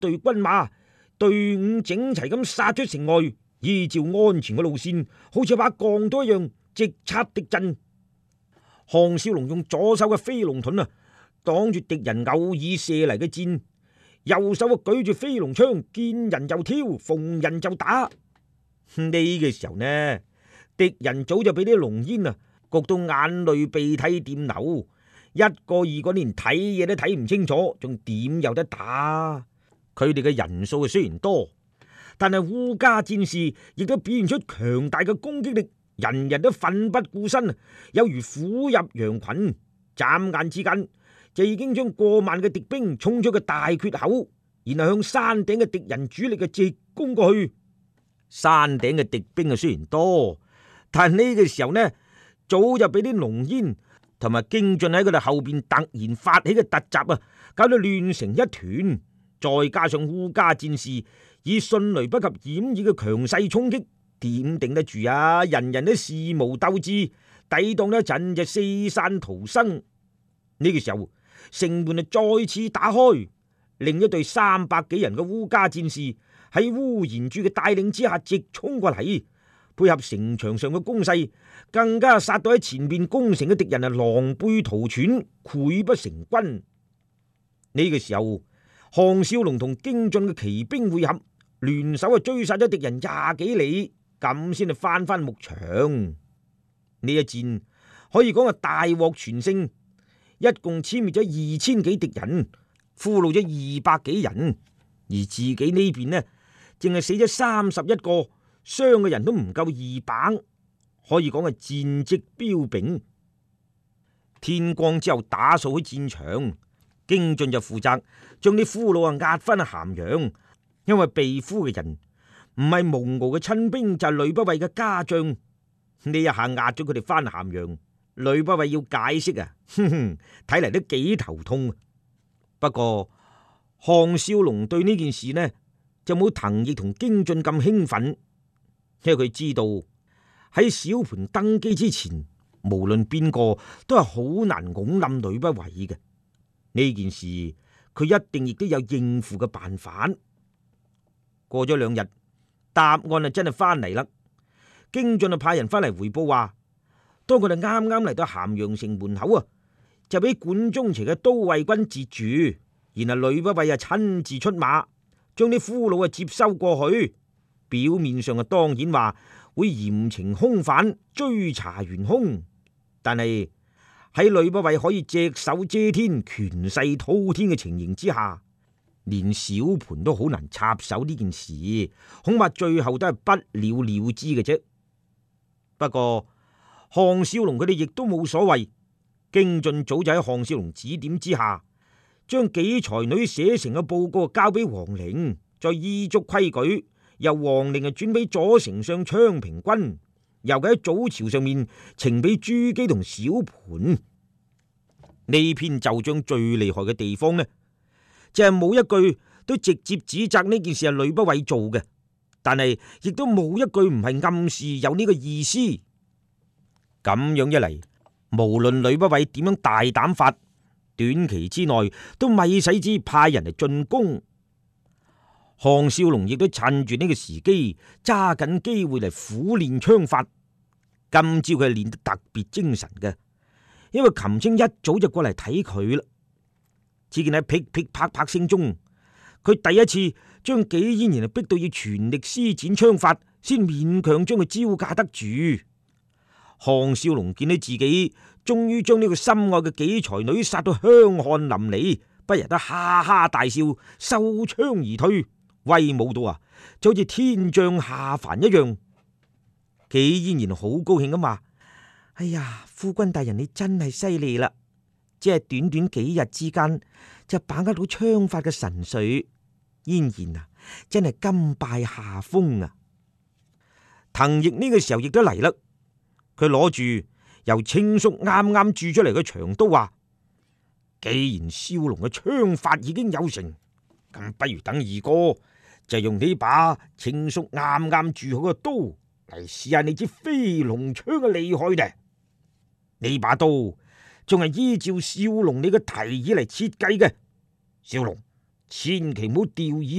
隊軍馬，隊伍整齊咁殺出城外，依照安全嘅路線，好似把鋼刀一樣直插敵陣。項少龍用左手嘅飛龍盾擋住敵人偶爾射嚟嘅箭，右手舉住飛龍槍，見人就挑，逢人就打。呢個時候呢，敵人早就俾啲濃煙焗到眼淚鼻涕掂流，一個二個連睇嘢都睇唔清楚，仲點有得打？佢哋嘅人數雖然多，但係烏家戰士亦都表現出強大嘅攻擊力，人人都奮不顧身，有如虎入羊群，眨眼之間就已經將過萬嘅敵兵衝出個大缺口，然後向山頂嘅敵人主力直攻過去。山頂嘅敵兵雖然多，但呢個時候呢，早就俾啲濃煙同埋京俊喺佢哋後邊突然發起嘅突襲搞到亂成一團。再加上烏家戰士以迅雷不及掩耳嘅強勢衝擊，點頂得住啊？人人都事無鬥志，抵擋一陣就四散逃生。呢個時候，城門再次打開，另一隊300幾人嘅烏家戰士喺烏延柱嘅帶領之下直衝過嚟，配合城牆上嘅攻勢，更加殺到喺前面攻城嘅敵人狼狽逃竄，潰不成軍。呢個時候，項少龍同京俊嘅騎兵會合，聯手追殺咗敵人20幾里，咁先至翻牧場。呢一戰可以講係大獲全勝，一共殲滅咗2000幾敵人，俘虜咗200幾人，而自己呢邊呢，淨係死咗31個，傷嘅人都唔夠200，可以講係戰績彪炳。天光之後打掃去戰場，京俊就負責將啲俘虜押翻去咸陽，因為被俘嘅人唔係蒙骜嘅親兵，就係呂不韋嘅家將。呢一下押咗佢哋翻咸陽，呂不韋要解釋睇嚟都幾頭痛。不過項少龍對呢件事呢就冇滕毅同京俊咁興奮，因為佢知道喺小盤登基之前，無論邊個都係好難拱冧呂不韋嘅。呢件事佢一定亦都有應付嘅辦法。過咗2日，答案真係翻嚟啦。京俊派人翻嚟回報話，當佢哋啱啱嚟到咸陽城門口就俾管中邪嘅都尉軍截住，然後呂不韋親自出馬，將啲俘虜接收過去。表面上當然話會嚴懲兇犯，追查元兇，但係喺呂不韋可以隻手遮天、權勢滔天嘅情形之下，連小盤都好難插手呢件事，恐怕最後都係不了了之嘅啫。不過項少龍佢哋亦都冇所謂，京俊早就喺項少龍指點之下，將幾才女寫成嘅報告交俾王陵，再依足規矩，由王陵轉俾左丞相昌平君，由佢喺早朝上面呈俾朱姬同小盤。呢篇奏章最厲害嘅地方呢，就係冇一句都直接指責呢件事係呂不韋做嘅，但係亦都冇一句唔係暗示有呢個意思。咁樣一嚟，無論呂不韋點樣大膽法，短期之內都咪使之派人嚟進攻。項少龍亦都趁住呢個時機，揸緊機會嚟苦練槍法。今朝佢係練得特別精神嘅，因為秦青一早就過嚟睇佢啦。只見喺噼噼啪啪聲中，佢第一次將紀嫣然逼到要全力施展槍法，先勉強將佢招架得住。項少龍見到自己終於將呢個心愛嘅幾才女殺到香汗淋漓，不由得哈哈大笑，收槍而退，威武到就好似天將下凡一樣。紀嫣然好高興咁話：哎呀，夫君大人你真係犀利啦！只係短短幾日之間就把握到槍法嘅神髓，嫣然真係甘拜下風啊！滕毅呢個時候亦都嚟啦，佢攞住由青叔啱啱鑄出嚟嘅長刀，話：既然少龍嘅槍法已經有成，咁不如等二哥就用呢把青叔啱啱鑄好嘅刀嚟試下你支飛龍槍嘅厲害呢。呢把刀仲係依照少龍你嘅提議嚟設計嘅，少龍千祈唔好掉以